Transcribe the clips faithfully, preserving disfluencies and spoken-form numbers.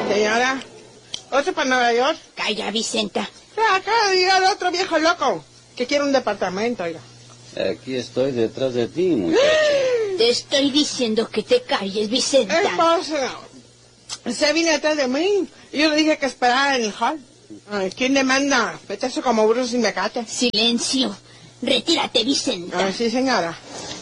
Señora, ¿otro para Nueva York? Calla, Vicenta. Acaba de llegar otro viejo loco que quiere un departamento, oiga. Aquí estoy detrás de ti, muchacha. Te estoy diciendo que te calles, Vicenta. ¿Qué pasa? Se vino detrás de mí y yo le dije que esperara en el hall. Ay, ¿quién le manda? Meterse como burro sin mecate. Silencio. Retírate, Vicenta. Ay, sí, señora.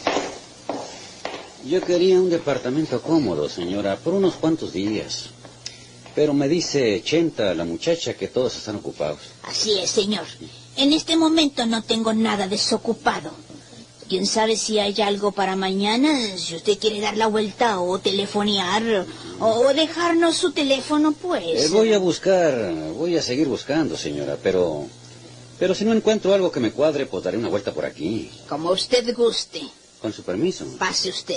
Yo quería un departamento cómodo, señora, por unos cuantos días. Pero me dice Chenta, la muchacha, que todos están ocupados. Así es, señor. En este momento no tengo nada desocupado. ¿Quién sabe si hay algo para mañana? Si usted quiere dar la vuelta o telefonear o dejarnos su teléfono, pues... Eh, voy a buscar, voy a seguir buscando, señora, pero... Pero si no encuentro algo que me cuadre, pues daré una vuelta por aquí. Como usted guste. Con su permiso. Pase usted.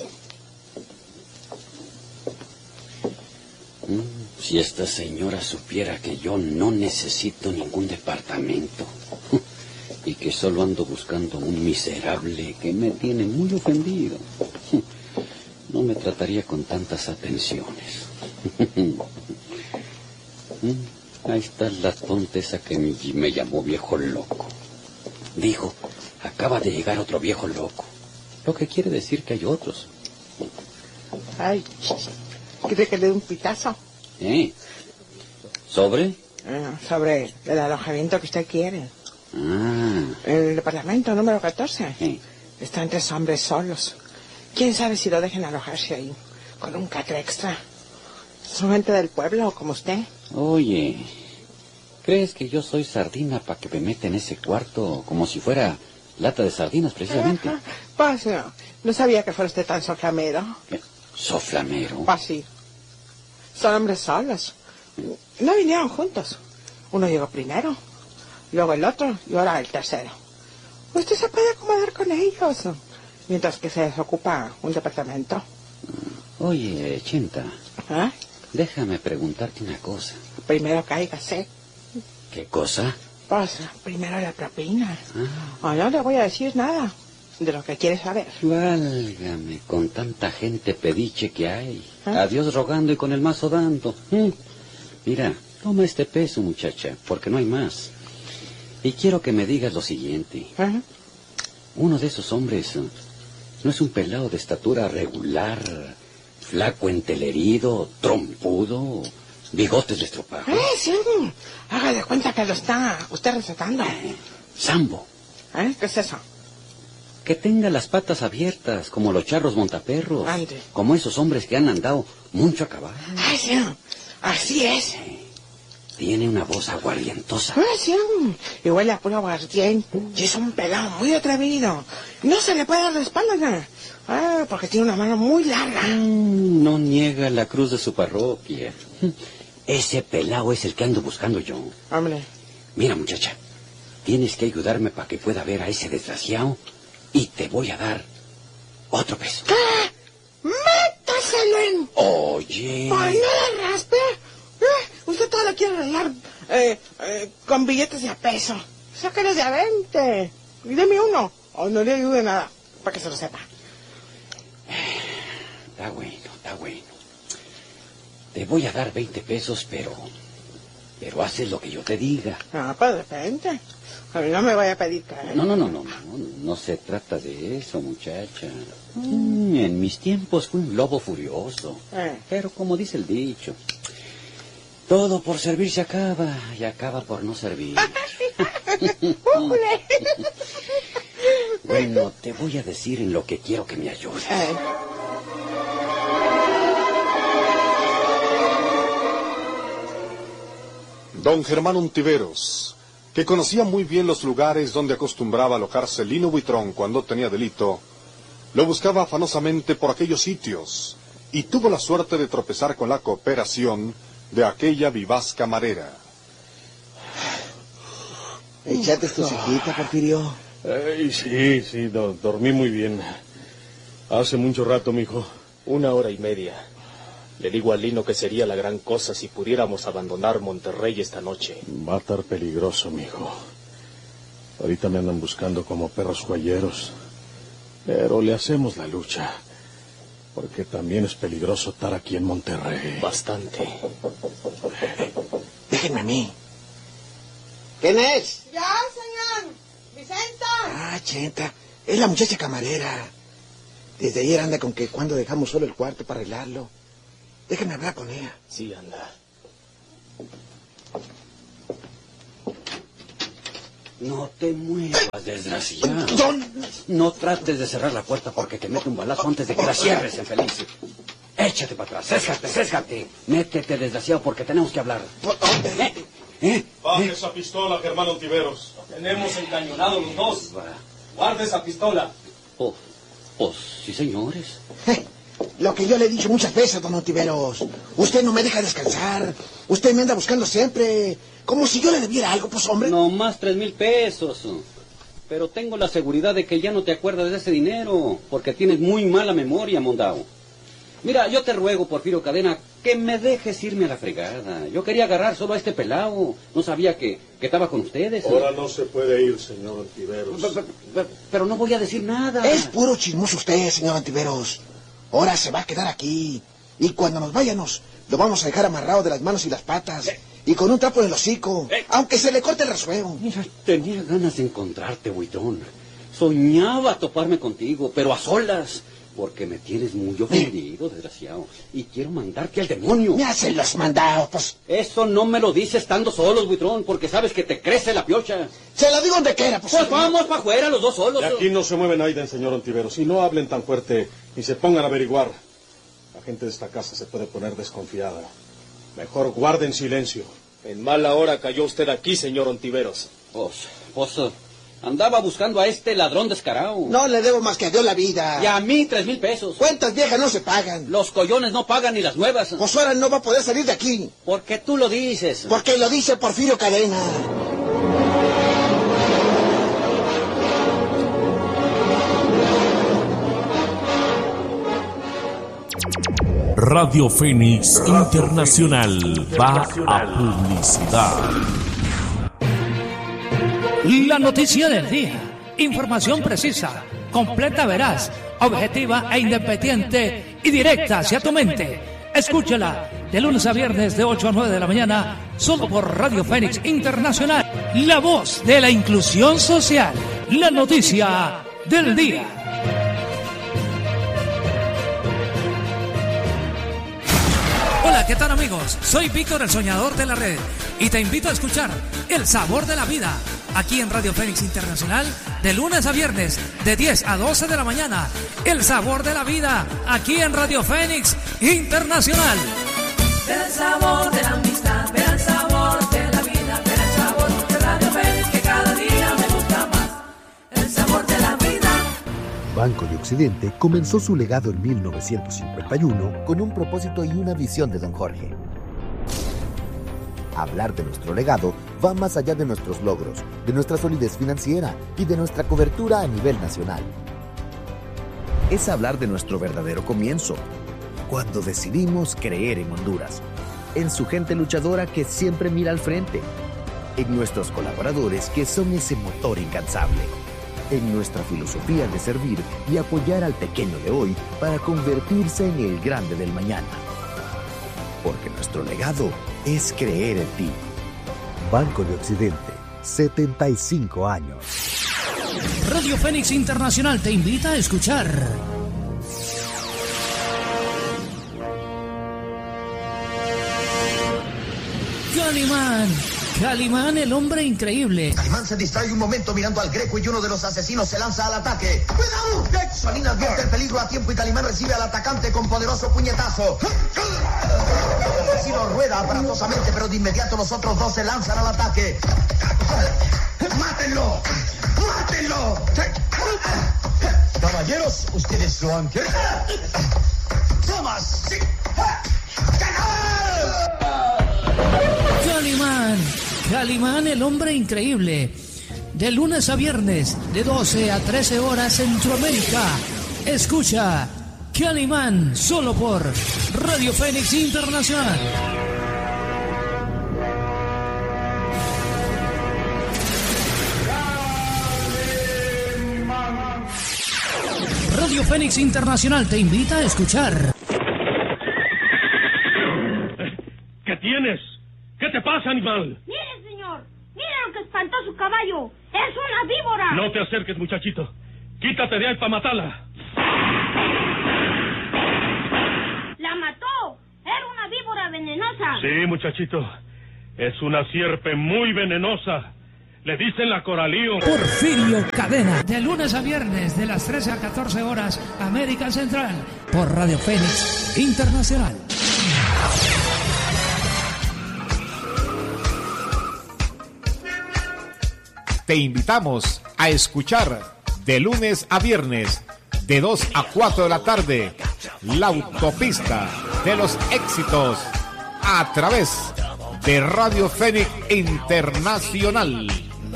Mm, si esta señora supiera que yo no necesito ningún departamento y que solo ando buscando un miserable que me tiene muy ofendido, no me trataría con tantas atenciones. Ahí está la tonta esa que me, me llamó viejo loco. Dijo, acaba de llegar otro viejo loco. Lo que quiere decir que hay otros. Ay, ¿quiere que le dé un pitazo? ¿Eh? ¿Sobre? Eh, sobre el alojamiento que usted quiere. Ah. El departamento número catorce. ¿Eh? Están tres hombres solos. ¿Quién sabe si lo dejen alojarse ahí? Con un catre extra. ¿Son gente del pueblo como usted? Oye, ¿crees que yo soy sardina para que me meta en ese cuarto como si fuera lata de sardinas, precisamente? Ajá. Pues no, no sabía que fuera usted tan soflamero. ¿Qué? ¿Soflamero? Pues sí. Son hombres solos. No vinieron juntos. Uno llegó primero, luego el otro y ahora el tercero. Usted se puede acomodar con ellos, mientras que se desocupa un departamento. Oye, Chenta, ¿Ah? déjame preguntarte una cosa. Primero cáigase. ¿Qué cosa? Pues primero la propina. Ah. O no le voy a decir nada de lo que quiere saber. Válgame, con tanta gente pediche que hay. ¿Ah? A Dios rogando y con el mazo dando. ¿Mm? Mira, toma este peso, muchacha, porque no hay más. Y quiero que me digas lo siguiente. ¿Ah? Uno de esos hombres no es un pelado de estatura regular, flaco, entelerido, trompudo, bigotes destropados. Eh, sí. Haga de cuenta que lo está usted recetando. Eh, Sambo. ¿Eh? ¿Qué es eso? Que tenga las patas abiertas, como los charros montaperros. Ande. Como esos hombres que han andado mucho a caballo. Ah, sí. Así es. Tiene una voz aguardientosa. Ah, sí. Y huele a puro aguardiente. Y es un pelado muy atrevido. No se le puede dar la espalda, ¿no? Ah, porque tiene una mano muy larga. Mm, no niega la cruz de su parroquia. Ese pelao es el que ando buscando yo. Hombre. Mira, muchacha, tienes que ayudarme para que pueda ver a ese desgraciado y te voy a dar otro peso. ¿Qué? ¡Métaselo en! Oye. ¡Ay, no le raspe! Eh, usted todo lo quiere arreglar eh, eh, con billetes de a peso. Sáquelos de a veinte. Y deme uno. O no le ayude nada, para que se lo sepa. Está bueno, está bueno. Te voy a dar veinte pesos, pero... Pero haces lo que yo te diga. Ah, pues depende. A mí no me vaya a pedir caer. No, no, no, no, no, no se trata de eso, muchacha. Mm, en mis tiempos fui un lobo furioso. Eh. Pero como dice el dicho, todo por servir se acaba y acaba por no servir. Bueno, te voy a decir en lo que quiero que me ayudes. Eh. Don Germán Untiveros, que conocía muy bien los lugares donde acostumbraba alojarse Lino Buitrón cuando tenía delito, lo buscaba afanosamente por aquellos sitios y tuvo la suerte de tropezar con la cooperación de aquella vivaz camarera. Échate tu siquita, Porfirio. Ay, sí, sí, do, dormí muy bien. Hace mucho rato, mijo. Una hora y media. Le digo a Lino que sería la gran cosa si pudiéramos abandonar Monterrey esta noche. Va a estar peligroso, mijo. Ahorita me andan buscando como perros joyeros. Pero le hacemos la lucha. Porque también es peligroso estar aquí en Monterrey. Bastante. Déjenme a mí. ¿Quién es? Ya, señor. Vicenta. Ah, Chenta. Es la muchacha camarera. Desde ayer anda con que cuando dejamos solo el cuarto para arreglarlo. Déjenme hablar con ella. Sí, anda. No te muevas, desgraciado. Don... No trates de cerrar la puerta porque te mete un balazo antes de que la cierres, infeliz. Échate para atrás, césgate, césgate. Métete, desgraciado, porque tenemos que hablar. ¿Eh? ¿Eh? Baje ¿Eh? esa pistola, Germán Ontiveros. Tenemos encañonados los dos. Guarde esa pistola. Oh, oh, sí, señores. Lo que yo le he dicho muchas veces, don Ontiveros. Usted no me deja descansar. Usted me anda buscando siempre. Como si yo le debiera algo, pues, hombre. No más tres mil pesos. Pero tengo la seguridad de que ya no te acuerdas de ese dinero, porque tienes muy mala memoria, Mondao. Mira, yo te ruego, Porfirio Cadena, que me dejes irme a la fregada. Yo quería agarrar solo a este pelao. No sabía que, que estaba con ustedes. Ahora no se puede ir, señor Ontiveros. Pero, pero, pero no voy a decir nada. Es puro chismoso usted, señor Ontiveros. Ahora se va a quedar aquí. Y cuando nos vayamos, lo vamos a dejar amarrado de las manos y las patas. Eh. Y con un trapo en el hocico. Eh. Aunque se le corte el resuello. Mira, tenía ganas de encontrarte, buitrón. Soñaba toparme contigo, pero a solas. Porque me tienes muy ofendido, desgraciado. Y quiero mandarte al demonio. Me hacen los mandados, pues. Eso no me lo dices estando solos, buitrón, porque sabes que te crece la piocha. Se lo digo donde quiera, pues. Pues vamos para afuera los dos solos. De aquí no se mueve nadie, señor Ontiveros. Y no hablen tan fuerte y se pongan a averiguar. La gente de esta casa se puede poner desconfiada. Mejor guarden silencio. En mala hora cayó usted aquí, señor Ontiveros. Pues, pues... andaba buscando a este ladrón descarado. No le debo más que a Dios la vida. Y a mí tres mil pesos. Cuentas viejas no se pagan. Los collones no pagan ni las nuevas. Pues ahora no va a poder salir de aquí. Porque tú lo dices. Porque lo dice Porfirio Cadena. Radio Fénix Internacional va a publicidad. La noticia del día. Información precisa, completa, veraz, objetiva e independiente y directa hacia tu mente. Escúchala de lunes a viernes de ocho a nueve de la mañana, solo por Radio Fénix Internacional. La voz de la inclusión social. La noticia del día. Hola, ¿qué tal, amigos? Soy Víctor, el soñador de la red, y te invito a escuchar El Sabor de la Vida, aquí en Radio Fénix Internacional, de lunes a viernes, de diez a doce de la mañana. El Sabor de la Vida, aquí en Radio Fénix Internacional. Ver el sabor de la amistad, ver el sabor de la vida, ver el sabor de Radio Fénix, que cada día me gusta más. El sabor de la vida. Banco de Occidente comenzó su legado en mil novecientos cincuenta y uno con un propósito y una visión de don Jorge. Hablar de nuestro legado va más allá de nuestros logros, de nuestra solidez financiera y de nuestra cobertura a nivel nacional. Es hablar de nuestro verdadero comienzo, cuando decidimos creer en Honduras, en su gente luchadora que siempre mira al frente, en nuestros colaboradores que son ese motor incansable, en nuestra filosofía de servir y apoyar al pequeño de hoy para convertirse en el grande del mañana. Porque nuestro legado es creer en ti. Banco de Occidente, setenta y cinco años. Radio Fénix Internacional te invita a escuchar Calimán. Calimán, el hombre increíble. Calimán se distrae un momento mirando al Greco y uno de los asesinos se lanza al ataque. ¡Cuidado! Solín advierte el peligro a tiempo y Calimán recibe al atacante con poderoso puñetazo. El asesino rueda aparatosamente, pero de inmediato los otros dos se lanzan al ataque. ¡Mátenlo! ¡Mátenlo! Caballeros, ustedes lo han querido. ¡Tomas! ¡Sí! Calimán, Calimán, el hombre increíble. De lunes a viernes, de doce a trece horas Centroamérica. Escucha Calimán, solo por Radio Fénix Internacional. Radio Fénix Internacional te invita a escuchar. ¿Qué tienes? ¿Qué te pasa, animal? Mire, señor. Mire lo que espantó su caballo. Es una víbora. No te acerques, muchachito. Quítate de ahí para matarla. La mató. Era una víbora venenosa. Sí, muchachito. Es una sierpe muy venenosa. Le dicen la coralío. Porfirio Cadena. De lunes a viernes, de las trece a catorce horas, América Central. Por Radio Fénix Internacional. Te invitamos a escuchar de lunes a viernes, de dos a cuatro de la tarde, La Autopista de los Éxitos, a través de Radio Fénix Internacional.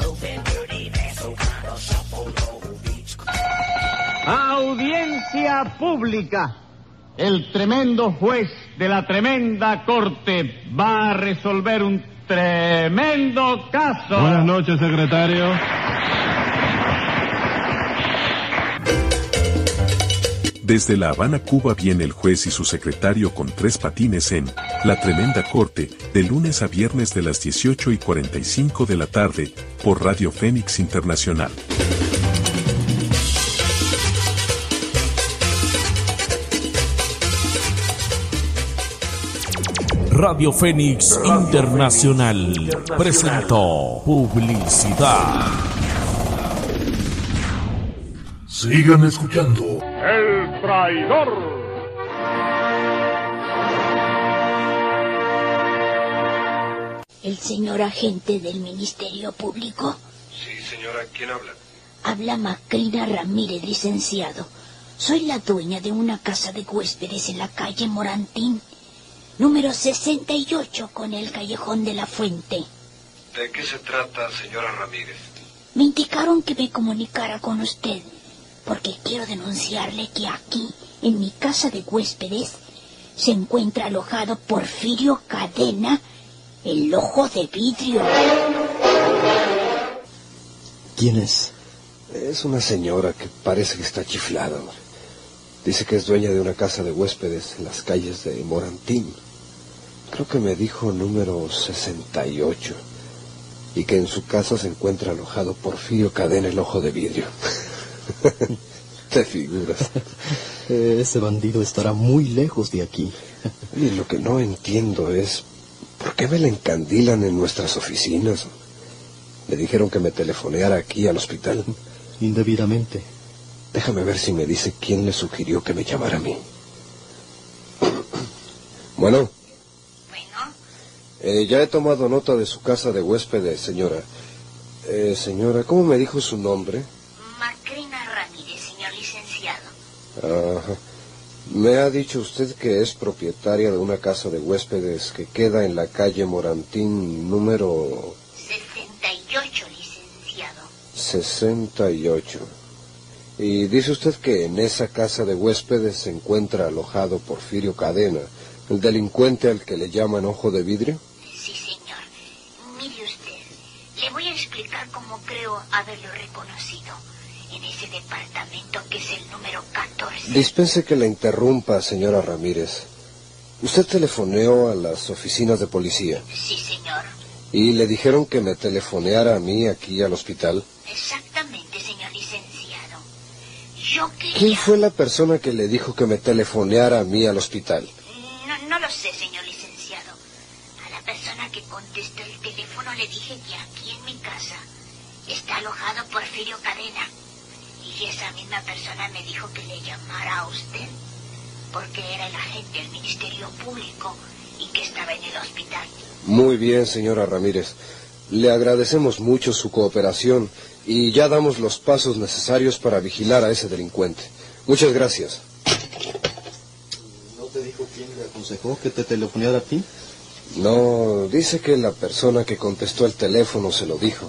Audiencia pública. El tremendo juez de la tremenda corte va a resolver un tremendo caso. Buenas noches, secretario. Desde La Habana, Cuba, viene el juez y su secretario con tres patines en La Tremenda Corte, de lunes a viernes de las dieciocho y cuarenta y cinco de la tarde, por Radio Fénix Internacional. Radio Fénix Internacional presentó publicidad. Sigan escuchando. El traidor. ¿El señor agente del Ministerio Público? Sí, señora. ¿Quién habla? Habla Macrina Ramírez, licenciado. Soy la dueña de una casa de huéspedes en la calle Morantín, número sesenta y ocho, con el Callejón de la Fuente. ¿De qué se trata, señora Ramírez? Me indicaron que me comunicara con usted, porque quiero denunciarle que aquí, en mi casa de huéspedes, se encuentra alojado Porfirio Cadena, el ojo de vidrio. ¿Quién es? Es una señora que parece que está chiflada. Dice que es dueña de una casa de huéspedes en las calles de Morantín. Creo que me dijo número sesenta y ocho. Y que en su casa se encuentra alojado Porfirio Cadena, el ojo de vidrio. Te figuras. Ese bandido estará muy lejos de aquí. Y lo que no entiendo es ¿por qué me la encandilan en nuestras oficinas? Le dijeron que me telefoneara aquí al hospital. Indebidamente. Déjame ver si me dice quién le sugirió que me llamara a mí. Bueno. Bueno. Eh, ya he tomado nota de su casa de huéspedes, señora. Eh, señora, ¿cómo me dijo su nombre? Macrina Ramírez, señor licenciado. Ajá. Me ha dicho usted que es propietaria de una casa de huéspedes que queda en la calle Morantín, número... sesenta y ocho, licenciado. sesenta y ocho. Y dice usted que en esa casa de huéspedes se encuentra alojado Porfirio Cadena, el delincuente al que le llaman ojo de vidrio. Sí, señor. Mire usted, le voy a explicar cómo creo haberlo reconocido en ese departamento que es el número catorce. Dispense que la interrumpa, señora Ramírez. ¿Usted telefoneó a las oficinas de policía? Sí, señor. ¿Y le dijeron que me telefoneara a mí aquí al hospital? Exactamente, señor licenciado. Yo quería... ¿Quién fue la persona que le dijo que me telefoneara a mí al hospital? No, no lo sé, señor licenciado. A la persona que contestó el teléfono le dije que aquí en mi casa está alojado Porfirio Cadena. Y esa misma persona me dijo que le llamara a usted, porque era el agente del Ministerio Público y que estaba en el hospital. Muy bien, señora Ramírez. Le agradecemos mucho su cooperación y ya damos los pasos necesarios para vigilar a ese delincuente. Muchas gracias. ¿No te dijo quién le aconsejó que te telefoneara a ti? No, dice que la persona que contestó el teléfono se lo dijo.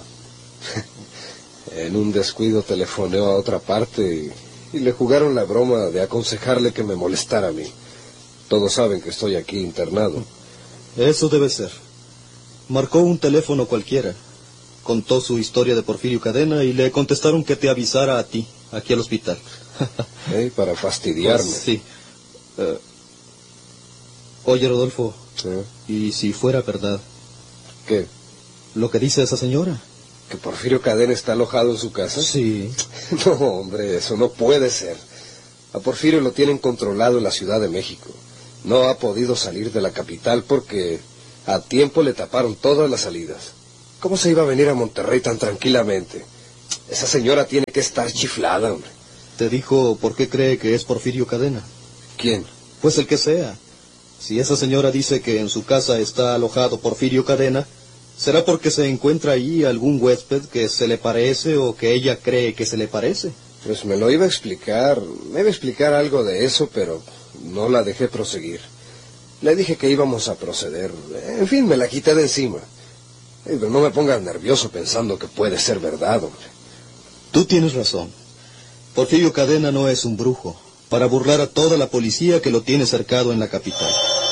En un descuido telefoneó a otra parte y, y le jugaron la broma de aconsejarle que me molestara a mí. Todos saben que estoy aquí internado. Eso debe ser. Marcó un teléfono cualquiera. Contó su historia de Porfirio Cadena y le contestaron que te avisara a ti. aquí al hospital. Hey, para fastidiarme. Pues, sí. Uh, oye, Rodolfo, ¿Eh? ¿y si fuera verdad? ¿Qué? Lo que dice esa señora. ¿Que Porfirio Cadena está alojado en su casa? Sí. No, hombre, eso no puede ser. A Porfirio lo tienen controlado en la Ciudad de México. No ha podido salir de la capital porque a tiempo le taparon todas las salidas. ¿Cómo se iba a venir a Monterrey tan tranquilamente? Esa señora tiene que estar chiflada, hombre. ¿Te dijo por qué cree que es Porfirio Cadena? ¿Quién? Pues el que sea. Si esa señora dice que en su casa está alojado Porfirio Cadena, será porque se encuentra allí algún huésped que se le parece o que ella cree que se le parece. Pues me lo iba a explicar, me iba a explicar algo de eso, pero no la dejé proseguir. Le dije que íbamos a proceder. En fin, me la quité de encima. Eh, pero no me pongas nervioso pensando que puede ser verdad, hombre. Tú tienes razón. Porfirio Cadena no es un brujo, para burlar a toda la policía que lo tiene cercado en la capital.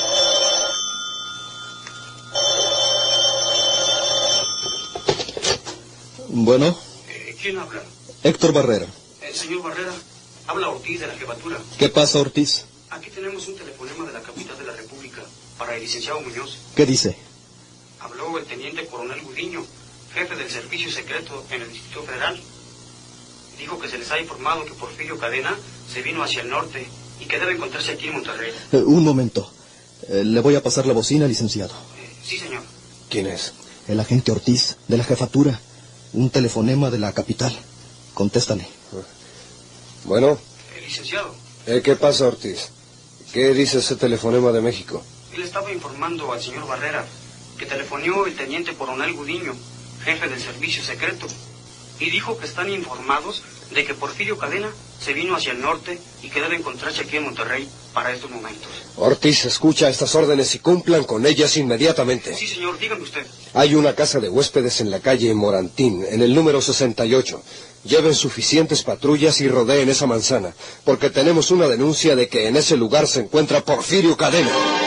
Bueno. Eh, ¿Quién habla? Héctor Barrera. El señor Barrera, habla Ortiz de la jefatura. ¿Qué pasa, Ortiz? Aquí tenemos un telefonema de la capital de la República para el licenciado Muñoz. ¿Qué dice? Habló el teniente coronel Gudiño, jefe del servicio secreto en el Distrito Federal. Dijo que se les ha informado que Porfirio Cadena se vino hacia el norte y que debe encontrarse aquí en Monterrey. Eh, un momento. Eh, le voy a pasar la bocina, licenciado. Eh, sí, señor. ¿Quién es? El agente Ortiz, de la jefatura. Un telefonema de la capital. Contéstale. Bueno. Eh, licenciado. Eh, ¿Qué pasa, Ortiz? ¿Qué dice ese telefonema de México? Él estaba informando al señor Barrera que telefonió el teniente coronel Gudiño, jefe del servicio secreto, y dijo que están informados de que Porfirio Cadena se vino hacia el norte y que debe encontrarse aquí en Monterrey para estos momentos. Ortiz, escucha estas órdenes y cumplan con ellas inmediatamente. Sí, señor, dígame usted. Hay una casa de huéspedes en la calle Morantín, en el número sesenta y ocho. Lleven suficientes patrullas y rodeen esa manzana, porque tenemos una denuncia de que en ese lugar se encuentra Porfirio Cadena.